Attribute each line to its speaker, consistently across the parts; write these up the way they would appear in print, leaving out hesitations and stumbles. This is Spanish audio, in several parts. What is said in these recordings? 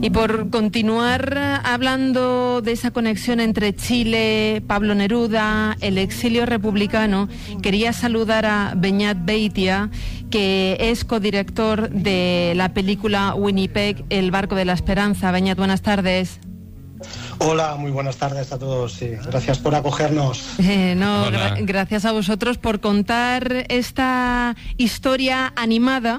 Speaker 1: Y por continuar hablando de esa conexión entre Chile, Pablo Neruda, el exilio republicano, quería saludar a Beñat Beitia, que es codirector de la película Winnipeg, El barco de la esperanza. Beñat, buenas tardes.
Speaker 2: Hola, muy buenas tardes a todos. Sí, gracias por acogernos.
Speaker 1: Gracias a vosotros por contar esta historia animada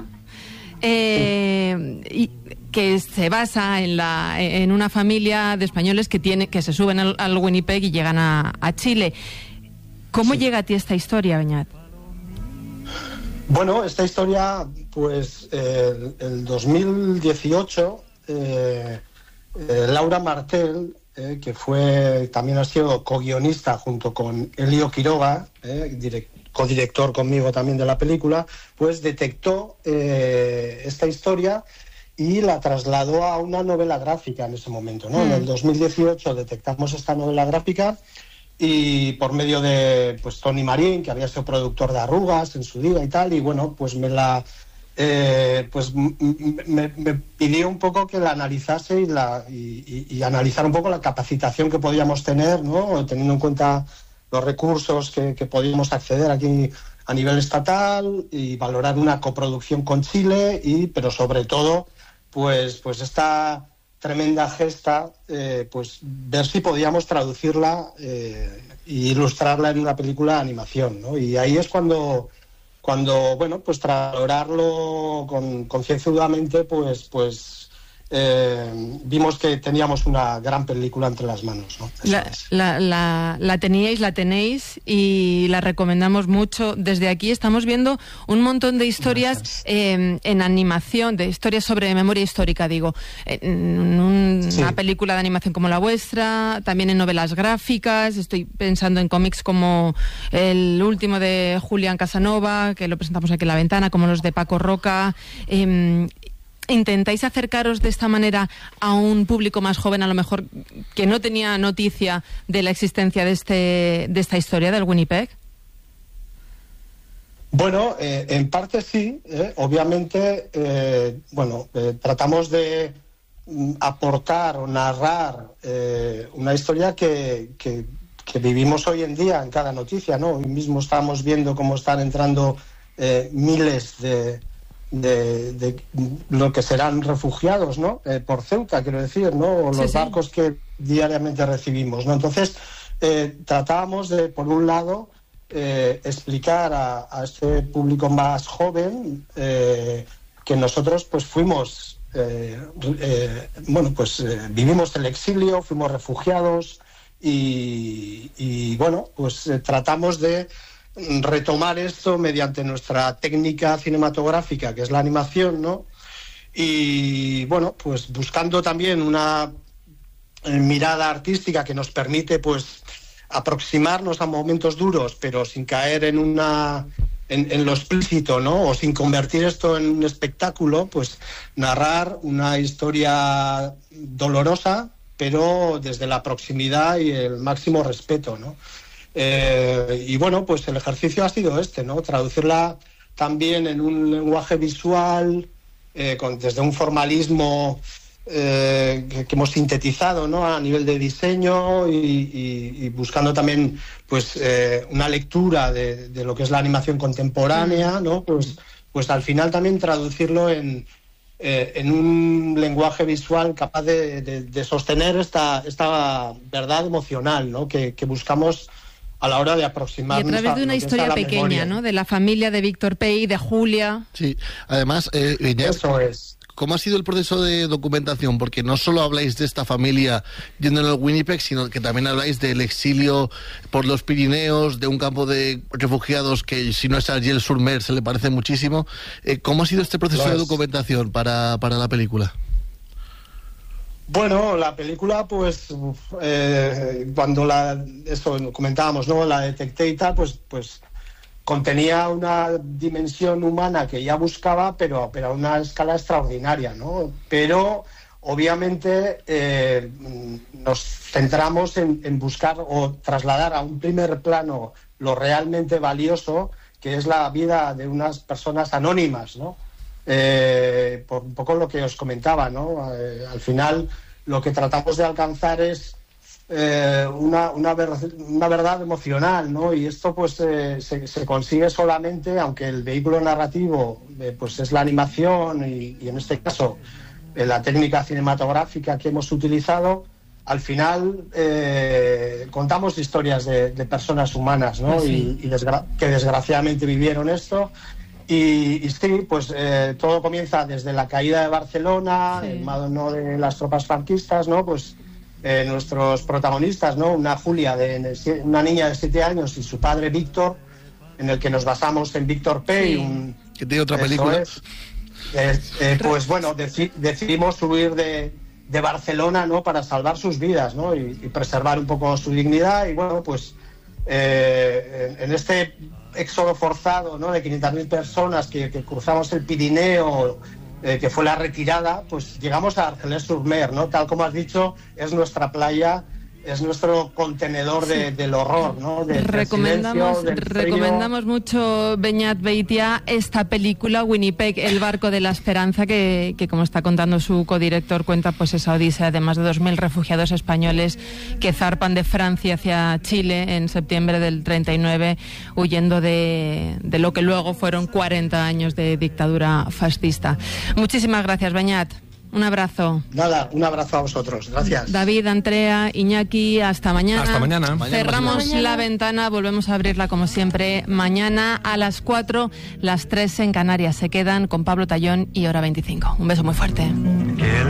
Speaker 1: y que se basa en una familia de españoles que se suben al Winnipeg y llegan a Chile. ¿Cómo llega a ti esta historia, Beñat?
Speaker 2: Bueno, esta historia, pues el 2018, Laura Martel, que también ha sido co-guionista junto con Elio Quiroga, codirector conmigo también de la película, pues detectó esta historia y la trasladó a una novela gráfica en ese momento, ¿no? En el 2018 detectamos esta novela gráfica y por medio de Tony Marín, que había sido productor de Arrugas en su día y tal, y bueno, pues me pidió un poco que la analizase y analizar un poco la capacitación que podíamos tener, ¿no? Teniendo en cuenta los recursos que podíamos acceder aquí a nivel estatal y valorar una coproducción con Chile pero sobre todo pues esta tremenda gesta, pues ver si podíamos traducirla e ilustrarla en una película de animación, ¿no? Y ahí es cuando bueno, pues tras valorarlo concienzudamente, pues vimos que teníamos una gran película entre las manos, ¿no?
Speaker 1: La tenéis y la recomendamos mucho. Desde aquí estamos viendo un montón de historias en animación, de historias sobre memoria histórica, digo, una película de animación como la vuestra, también en novelas gráficas. Estoy pensando en cómics como el último de Julián Casanova, que lo presentamos aquí en La Ventana, como los de Paco Roca. ¿Intentáis acercaros de esta manera a un público más joven, a lo mejor que no tenía noticia de la existencia de esta historia del Winnipeg?
Speaker 2: Bueno, en parte sí. Obviamente, tratamos de aportar o narrar una historia que vivimos hoy en día en cada noticia, ¿no? Hoy mismo estamos viendo cómo están entrando miles de lo que serán refugiados, ¿no? Por Ceuta, quiero decir, ¿no? O los barcos que diariamente recibimos, ¿no? Entonces, tratábamos de, por un lado, explicar a este público más joven que nosotros, pues, fuimos, vivimos el exilio, fuimos refugiados y bueno, pues tratamos de retomar esto mediante nuestra técnica cinematográfica, que es la animación, ¿no? Y bueno, pues buscando también una mirada artística que nos permite, pues, aproximarnos a momentos duros, pero sin caer en lo explícito, ¿no? O sin convertir esto en un espectáculo, pues narrar una historia dolorosa, pero desde la proximidad y el máximo respeto, ¿no? Y bueno, pues el ejercicio ha sido ¿no? Traducirla también en un lenguaje visual, desde un formalismo que hemos sintetizado, ¿no? A nivel de diseño y buscando también, pues, una lectura de lo que es la animación contemporánea, ¿no? Pues al final también traducirlo en un lenguaje visual capaz de sostener esta verdad emocional, ¿no? Que buscamos a la hora de aproximarnos.
Speaker 1: Y a través de una historia pequeña, ¿no? De la familia de Víctor Pey, de Julia.
Speaker 3: Sí, además,
Speaker 2: eso es.
Speaker 3: ¿Cómo ha sido el proceso de documentación? Porque no solo habláis de esta familia yendo en el Winnipeg, sino que también habláis del exilio por los Pirineos, de un campo de refugiados que, si no es Argel-sur-Mer, se le parece muchísimo. ¿Cómo ha sido este proceso de documentación para la película?
Speaker 2: Bueno, la película, pues, cuando comentábamos, ¿no? La detecté y tal, pues contenía una dimensión humana que ya buscaba, pero a una escala extraordinaria, ¿no? Pero, obviamente, nos centramos en buscar o trasladar a un primer plano lo realmente valioso, que es la vida de unas personas anónimas, ¿no? por un poco lo que os comentaba, ¿no? Al final lo que tratamos de alcanzar es una verdad emocional, ¿no? Y esto pues se consigue solamente, aunque el vehículo narrativo pues es la animación y en este caso la técnica cinematográfica que hemos utilizado. Al final contamos historias de personas humanas, ¿no? Sí. Que desgraciadamente vivieron esto. Y sí, pues todo comienza desde la caída de Barcelona, sí, el mano de las tropas franquistas, ¿no? Pues nuestros protagonistas, ¿no? Una Julia, una niña de 7 años, y su padre Víctor, en el que nos basamos en Víctor Pey.
Speaker 3: Sí. Que tiene otra película.
Speaker 2: Pues bueno, decidimos huir de Barcelona, ¿no? Para salvar sus vidas, ¿no? Y preservar un poco su dignidad. Y bueno, pues en este éxodo forzado, ¿no? De 500.000 personas que cruzamos el Pirineo, que fue la retirada, pues llegamos a Argelès-sur-Mer, ¿no? Tal como has dicho, es nuestra playa, es nuestro contenedor del horror, ¿no?
Speaker 1: Recomendamos mucho, Beñat Beitia, esta película, Winnipeg, el barco de la esperanza, que como está contando su codirector, cuenta pues esa odisea de más de 2.000 refugiados españoles que zarpan de Francia hacia Chile en septiembre del 39, huyendo de lo que luego fueron 40 años de dictadura fascista. Muchísimas gracias, Beñat. Un abrazo.
Speaker 2: Nada, un abrazo a vosotros. Gracias.
Speaker 1: David, Andrea, Iñaki, hasta mañana.
Speaker 4: Hasta mañana.
Speaker 1: Cerramos la ventana, volvemos a abrirla como siempre mañana a las 4, las 3 en Canarias. Se quedan con Pablo Tallón y Hora 25. Un beso muy fuerte.